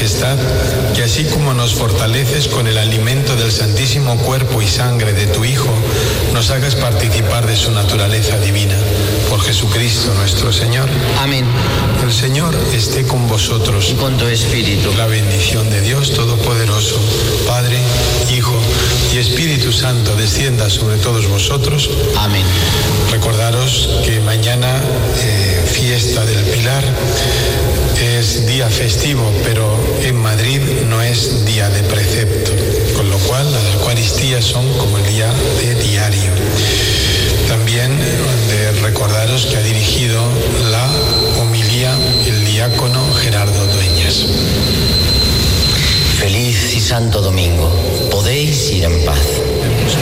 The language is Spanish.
Majestad, que así como nos fortaleces con el alimento del santísimo cuerpo y sangre de tu Hijo, nos hagas participar de su naturaleza divina. Por Jesucristo nuestro Señor. Amén. El Señor esté con vosotros. Y con tu espíritu. La bendición de Dios Todopoderoso, Padre, Hijo y Espíritu Santo, descienda sobre todos vosotros. Amén. Recordaros que mañana, fiesta del Pilar, es día festivo, pero en Madrid no es día de precepto, con lo cual las Eucaristías son como el día de diario.